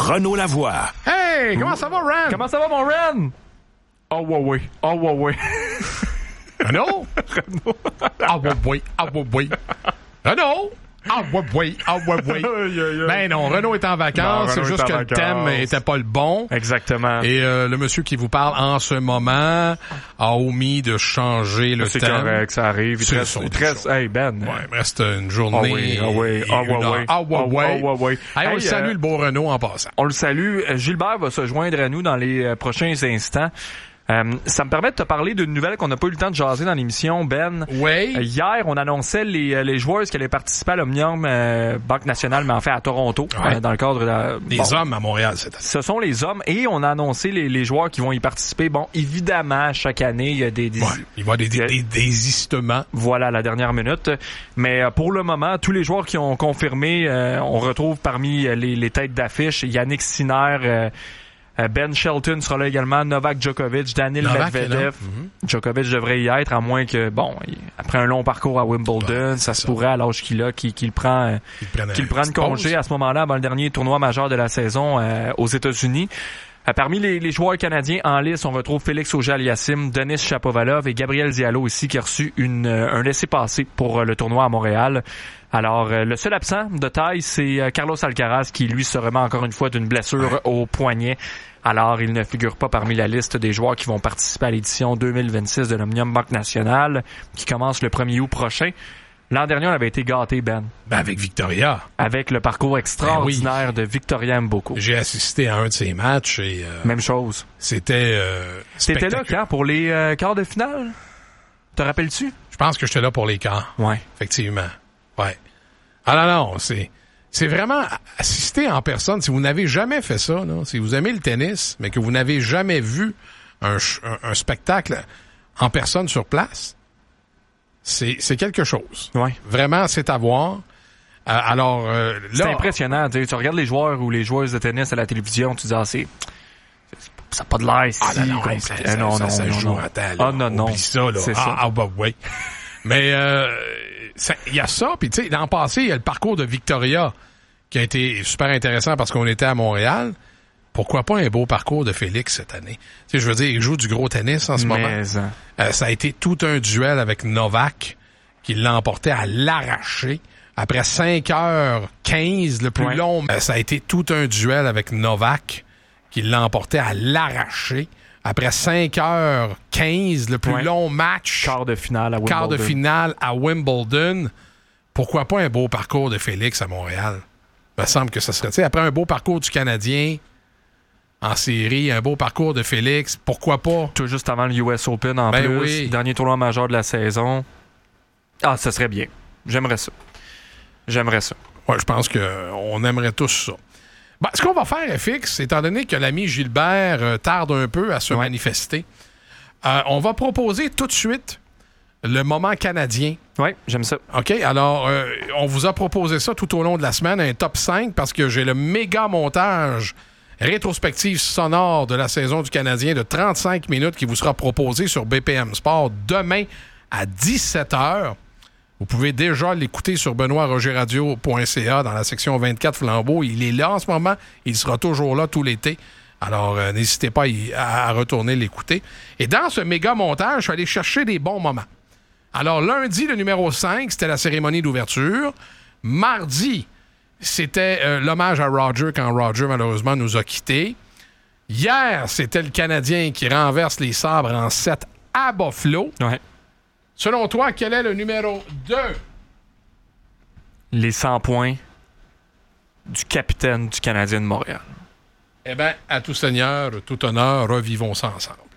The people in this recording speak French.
Renaud Lavoie. Hey, comment ça va, Ren? Comment ça va, mon Ren? Oh, ouais. Renaud? Oui. Renaud? Oui. Ben non, Renaud est en vacances, c'est juste que le thème n'était pas le bon. Exactement. Et le monsieur qui vous parle en ce moment a omis de changer le thème. C'est correct, ça arrive. Il te reste, hey Ben. Ouais, il me reste une journée. Ouais. Hey, on le salue, le beau Renaud, en passant. On le salue. Gilbert va se joindre à nous dans les prochains instants. Ça me permet de te parler d'une nouvelle qu'on n'a pas eu le temps de jaser dans l'émission, Ben. Oui. Hier, on annonçait les joueuses qui allaient participer à l'Omnium Banque Nationale, mais en fait à Toronto, dans le cadre de des hommes à Montréal, cette année. Ce sont les hommes, et on a annoncé les joueurs qui vont y participer. Bon, évidemment, chaque année, il y a des il va y avoir des désistements. Voilà, à la dernière minute. Mais pour le moment, tous les joueurs qui ont confirmé, on retrouve parmi les têtes d'affiche Yannick Sinner, Ben Shelton sera là également, Novak Djokovic, Daniil Medvedev. Djokovic devrait y être, à moins que, après un long parcours à Wimbledon, ça se pourrait à l'âge qu'il a, qu'il prend une congé à ce moment-là, avant le dernier tournoi majeur de la saison aux États-Unis. Parmi les joueurs canadiens en lice, on retrouve Félix Auger-Aliassime, Denis Shapovalov et Gabriel Diallo aussi, qui a reçu un laissez-passer pour le tournoi à Montréal. Alors, le seul absent de taille, c'est Carlos Alcaraz, qui lui se remet encore une fois d'une blessure au poignet. Alors, il ne figure pas parmi la liste des joueurs qui vont participer à l'édition 2026 de l'Omnium Banque Nationale, qui commence le 1er août prochain. L'an dernier, on avait été gâtés, Ben. Avec Victoria. Avec le parcours extraordinaire de Victoria Mboko. J'ai assisté à un de ses matchs et... Même chose. C'était T'étais là quand? Pour les quarts de finale? Te rappelles-tu? Je pense que j'étais là pour les quarts. Ouais. Effectivement. Ouais. Ah non, c'est vraiment assister en personne. Si vous n'avez jamais fait ça, là, si vous aimez le tennis, mais que vous n'avez jamais vu un spectacle en personne sur place, c'est quelque chose. Ouais. Vraiment, c'est à voir. Alors, là, c'est impressionnant. Tu regardes les joueurs ou les joueuses de tennis à la télévision, tu dis, ça n'a pas de l'air. Ça joue à temps. Non. Oublie ça, là. C'est ça. Oui. Mais il y a ça, puis tu sais, l'an passé, il y a le parcours de Victoria qui a été super intéressant parce qu'on était à Montréal. Pourquoi pas un beau parcours de Félix cette année? Tu sais, je veux dire, il joue du gros tennis en ce moment. Ça a été tout un duel avec Novak qui l'a emporté à l'arraché. Après 5h15, le plus long. Ça a été tout un duel avec Novak qui l'a emporté à l'arraché. Après 5h15, le plus long match. Quart de finale à Wimbledon. Pourquoi pas un beau parcours de Félix à Montréal? Il me semble que ça serait... Tu sais, après un beau parcours du Canadien en série, un beau parcours de Félix, pourquoi pas? Tout juste avant le US Open en plus. Oui. Dernier tournoi majeur de la saison. Ah, ça serait bien. J'aimerais ça. Ouais, je pense qu'on aimerait tous ça. Ben, ce qu'on va faire, FX, étant donné que l'ami Gilbert tarde un peu à se manifester, on va proposer tout de suite le moment canadien. Oui, j'aime ça. OK, alors, on vous a proposé ça tout au long de la semaine, un top 5, parce que j'ai le méga montage rétrospective sonore de la saison du Canadien de 35 minutes qui vous sera proposé sur BPM Sport demain à 17h. Vous pouvez déjà l'écouter sur benoîtrogerradio.ca dans la section 24 Flambeau. Il est là en ce moment. Il sera toujours là tout l'été. Alors, n'hésitez pas à retourner l'écouter. Et dans ce méga montage, je suis allé chercher des bons moments. Alors, lundi, le numéro 5, c'était la cérémonie d'ouverture. Mardi, c'était l'hommage à Roger quand Roger, malheureusement, nous a quittés. Hier, c'était le Canadien qui renverse les sabres en 7 à Buffalo. Ouais. Selon toi, quel est le numéro 2? Les 100 points du capitaine du Canadien de Montréal. Eh bien, à tout seigneur, tout honneur, revivons ça ensemble.